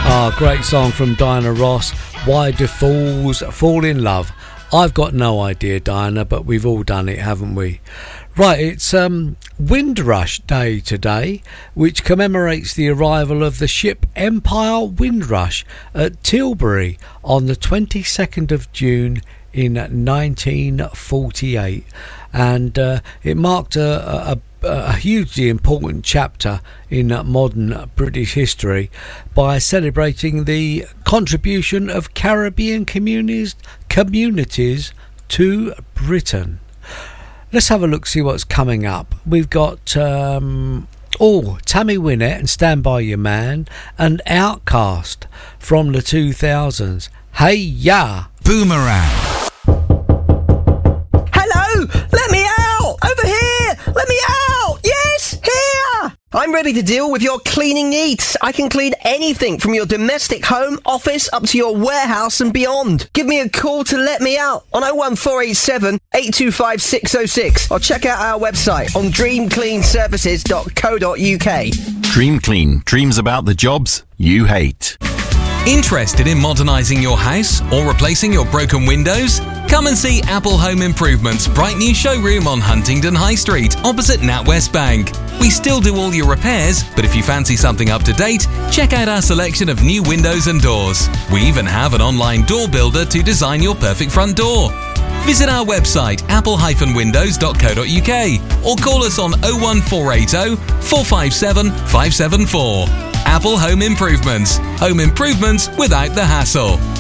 Great song from Diana Ross. Why do fools fall in love? I've got no idea, Diana, but we've all done it, haven't we? Right, it's Windrush Day today, which commemorates the arrival of the ship Empire Windrush at Tilbury on the 22nd of June in 1948, and it marked a hugely important chapter in modern British history by celebrating the contribution of Caribbean communities to Britain. Let's have a look, see what's coming up. We've got Tammy Wynette and Stand By Your Man, and Outcast from the 2000s. Hey ya! Boomerang. Hello! Let me out! Over here! Let me out! Yes! Here! I'm ready to deal with your cleaning needs. I can clean anything from your domestic home, office, up to your warehouse and beyond. Give me a call to let me out on 01487 825 606 or check out our website on dreamcleanservices.co.uk. Dream Clean. Dreams about the jobs you hate. Interested in modernising your house or replacing your broken windows? Come and see Apple Home Improvements' bright new showroom on Huntingdon High Street, opposite NatWest Bank. We still do all your repairs, but if you fancy something up to date, check out our selection of new windows and doors. We even have an online door builder to design your perfect front door. Visit our website apple-windows.co.uk or call us on 01480 457 574. Apple Home Improvements. Home improvements without the hassle.